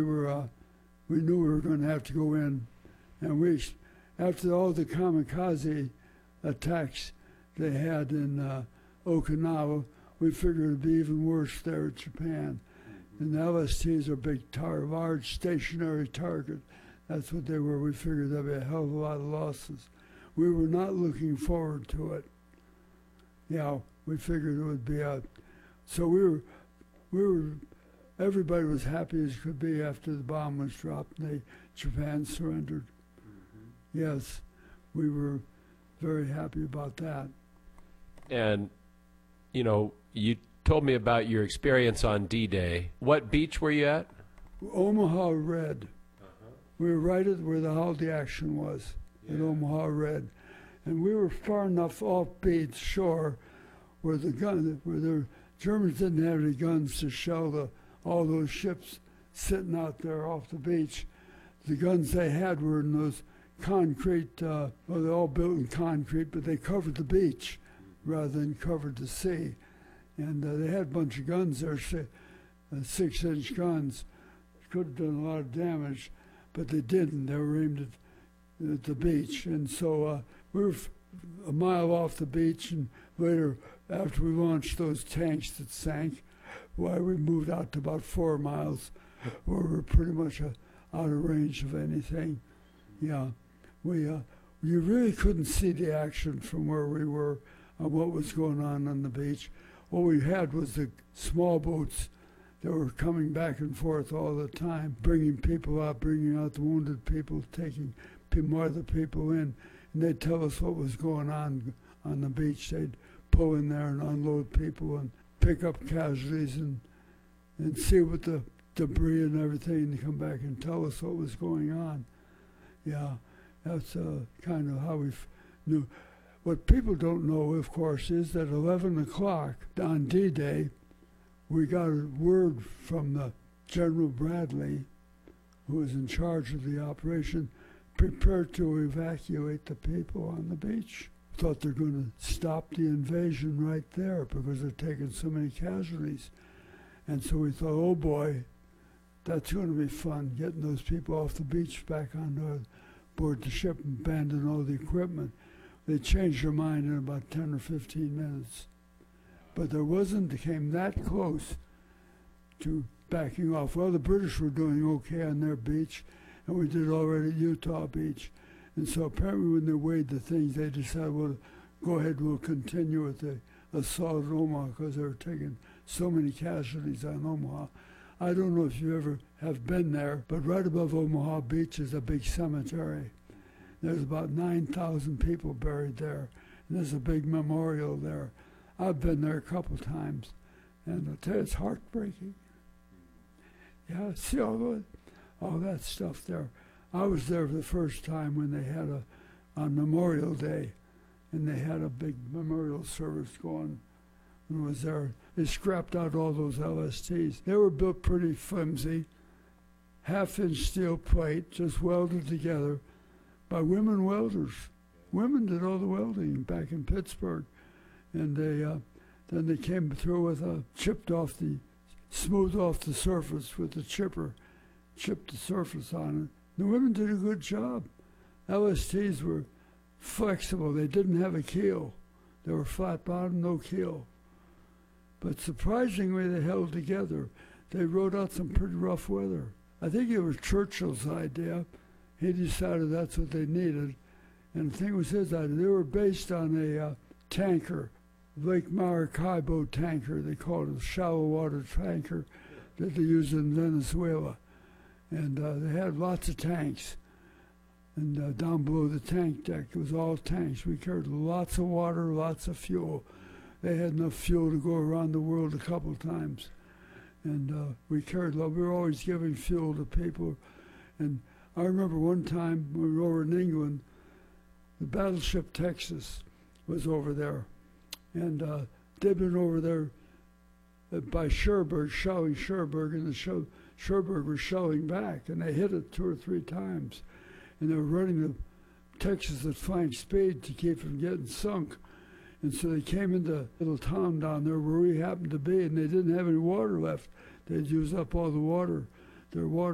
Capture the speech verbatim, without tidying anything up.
We were, uh, we knew we were going to have to go in, and we, after all the kamikaze attacks they had in uh, Okinawa, we figured it'd be even worse there in Japan. And the L S Ts are big, tar large stationary target. That's what they were. We figured there'd be a hell of a lot of losses. We were not looking forward to it. Yeah, we figured it would be a. So we were, we were. Everybody was happy as could be after the bomb was dropped and they, Japan surrendered. Mm-hmm. Yes, we were very happy about that. And, you know, you told me about your experience on D-Day. What beach were you at? Omaha Red. Uh-huh. We were right at where the Holiday action was, yeah. At Omaha Red. And we were far enough off beach shore where the gun, where the Germans didn't have any guns to shell the all those ships sitting out there off the beach. The guns they had were in those concrete, uh, well, they're all built in concrete, but they covered the beach rather than covered the sea. And uh, they had a bunch of guns there, uh, six-inch guns. Could have done a lot of damage, but they didn't. They were aimed at, at the beach. And so uh, we were f a mile off the beach, and later, after we launched those tanks that sank, why we moved out to about four miles, where we were pretty much uh, out of range of anything. Yeah, we uh, you really couldn't see the action from where we were and what was going on on the beach. All we had was the small boats that were coming back and forth all the time, bringing people out, bringing out the wounded people, taking more of the people in, and they'd tell us what was going on on the beach. They'd pull in there and unload people and pick up casualties and and see what the debris and everything, and come back and tell us what was going on. Yeah, that's uh, kind of how we f knew. What people don't know, of course, is that eleven o'clock on D-Day, we got a word from the General Bradley, who was in charge of the operation, prepared to evacuate the people on the beach. Thought they're going to stop the invasion right there because they're taking so many casualties. And so we thought, oh boy, that's going to be fun, getting those people off the beach back on board the ship and abandon all the equipment. They changed their mind in about ten or fifteen minutes. But there wasn't, they came that close to backing off. Well, the British were doing okay on their beach, and we did already at Utah Beach. And so apparently when they weighed the things, they decided, well, go ahead, we'll continue with the assault at Omaha because they were taking so many casualties on Omaha. I don't know if you ever have been there, but right above Omaha Beach is a big cemetery. There's about nine thousand people buried there, and there's a big memorial there. I've been there a couple times, and I'll tell you, it's heartbreaking. Yeah, see all, the, all that stuff there. I was there for the first time when they had a, on Memorial Day, and they had a big memorial service going. When I was there, they scrapped out all those L S Ts. They were built pretty flimsy, half-inch steel plate, just welded together by women welders. Women did all the welding back in Pittsburgh, and they uh, then they came through with a chipped off the, smoothed off the surface with the chipper, chipped the surface on it. The women did a good job. L S Ts were flexible. They didn't have a keel. They were flat bottom, no keel. But surprisingly, they held together. They rode out some pretty rough weather. I think it was Churchill's idea. He decided that's what they needed. And the thing was his idea. They were based on a uh, tanker, Lake Maracaibo tanker. They called it a shallow water tanker that they used in Venezuela. And uh, they had lots of tanks. And uh, down below the tank deck, it was all tanks. We carried lots of water, lots of fuel. They had enough fuel to go around the world a couple times. And uh, we carried, we were always giving fuel to people. And I remember one time when we were over in England, the battleship Texas was over there. And uh, they'd been over there by Cherbourg, shelling Cherbourg, and the show, Cherbourg was shelling back, and they hit it two or three times. And they were running the Texas at flying speed to keep from getting sunk. And so they came into a little town down there where we happened to be, and they didn't have any water left. They'd used up all the water, their water.